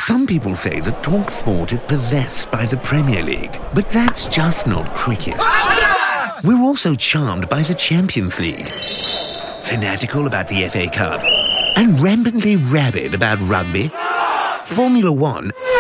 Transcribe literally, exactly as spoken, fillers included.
Some people say that TalkSport is possessed by the Premier League, but that's just not cricket. We're also charmed by the Champions League, fanatical about the F A Cup, and rampantly rabid about rugby, Formula One,